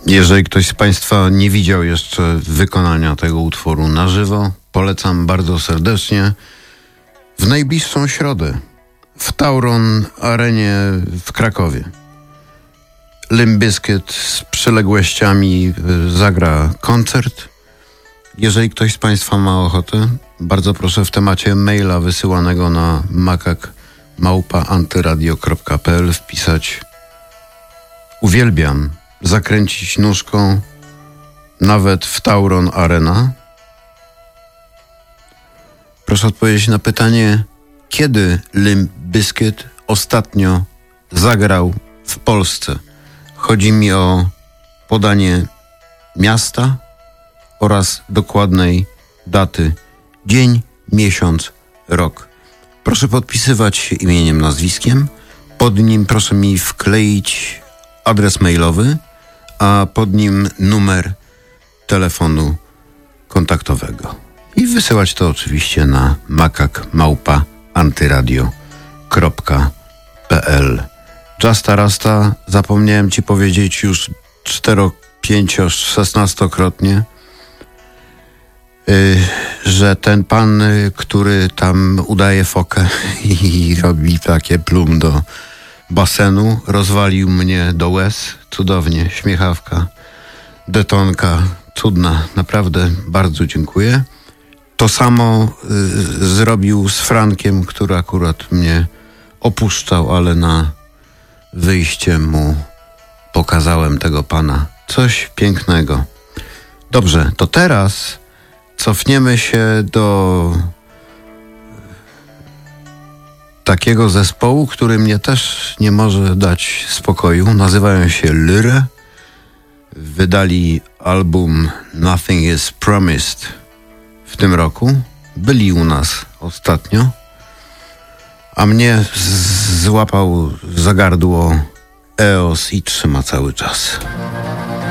Jeżeli ktoś z Państwa nie widział jeszcze wykonania tego utworu na żywo, polecam bardzo serdecznie. W najbliższą środę w Tauron Arenie w Krakowie Limp Bizkit z przyległościami zagra koncert. Jeżeli ktoś z Państwa ma ochotę, bardzo proszę w temacie maila wysyłanego na makak@antyradio.pl wpisać: uwielbiam zakręcić nóżką nawet w Tauron Arena. Proszę odpowiedzieć na pytanie, kiedy Limp Bizkit ostatnio zagrał w Polsce. Chodzi mi o podanie miasta oraz dokładnej daty, dzień, miesiąc, rok. Proszę podpisywać się imieniem, nazwiskiem. Pod nim proszę mi wkleić adres mailowy, a pod nim numer telefonu kontaktowego. I wysyłać to oczywiście na makak@antyradio.pl. Justa Rasta, zapomniałem Ci powiedzieć już 4, 5, 16-krotnie, że ten pan, który tam udaje fokę i robi takie plum do basenu, rozwalił mnie do łez. Cudownie, śmiechawka, detonka, cudna, naprawdę bardzo dziękuję. To samo zrobił z Frankiem, który akurat mnie opuszczał, ale na wyjście mu pokazałem tego pana. Coś pięknego. Dobrze, to teraz cofniemy się do takiego zespołu, który mnie też nie może dać spokoju. Nazywają się Lyre. Wydali album Nothing is Promised w tym roku. Byli u nas ostatnio, a mnie złapał za gardło EOS i trzyma cały czas.